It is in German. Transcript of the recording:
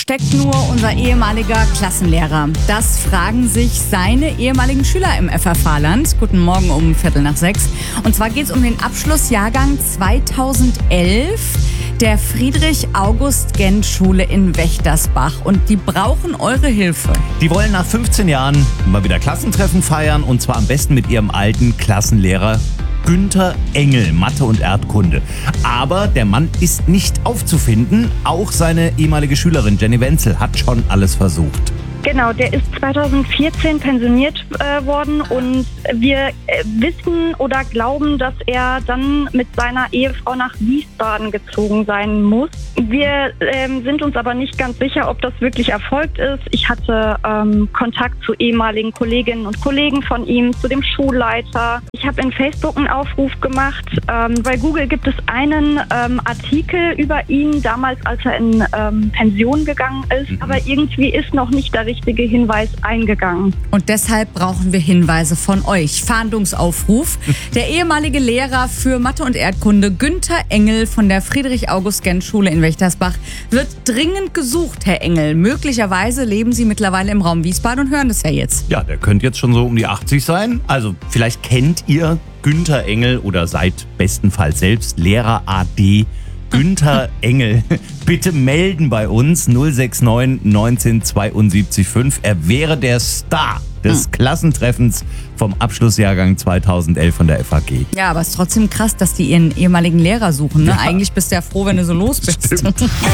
steckt nur unser ehemaliger Klassenlehrer? Das fragen sich seine ehemaligen Schüler im FFH-Land. Guten Morgen um 5:45. Und zwar geht es um den Abschlussjahrgang 2011 der Friedrich-August-Gendt-Schule in Wächtersbach. Und die brauchen eure Hilfe. Die wollen nach 15 Jahren mal wieder Klassentreffen feiern, und zwar am besten mit ihrem alten Klassenlehrer Günther Engel, Mathe und Erdkunde. Aber der Mann ist nicht aufzufinden. Auch seine ehemalige Schülerin Jenny Wenzel hat schon alles versucht. Genau, der ist 2014 pensioniert worden und wir wissen oder glauben, dass er dann mit seiner Ehefrau nach Wiesbaden gezogen sein muss. Wir sind uns aber nicht ganz sicher, ob das wirklich erfolgt ist. Ich hatte Kontakt zu ehemaligen Kolleginnen und Kollegen von ihm, zu dem Schulleiter. Ich habe in Facebook einen Aufruf gemacht. Bei Google gibt es einen Artikel über ihn, damals als er in Pension gegangen ist. Aber irgendwie ist noch nicht der richtige Hinweis eingegangen. Und deshalb brauchen wir Hinweise von euch. Fahndungsaufruf. Der ehemalige Lehrer für Mathe und Erdkunde Günther Engel von der Friedrich-August-Gendt-Schule in Wächtersbach wird dringend gesucht, Herr Engel. Möglicherweise leben Sie mittlerweile im Raum Wiesbaden und hören das ja jetzt. Ja, der könnte jetzt schon so um die 80 sein. Also vielleicht kennt ihr Günther Engel oder seid bestenfalls selbst Lehrer AD Günther Engel. Bitte melden bei uns 069 19 72 5. Er wäre der Star des Klassentreffens vom Abschlussjahrgang 2011 von der FAG. Ja, aber es ist trotzdem krass, dass die ihren ehemaligen Lehrer suchen. Ne? Ja. Eigentlich bist du ja froh, wenn du so los bist. Stimmt.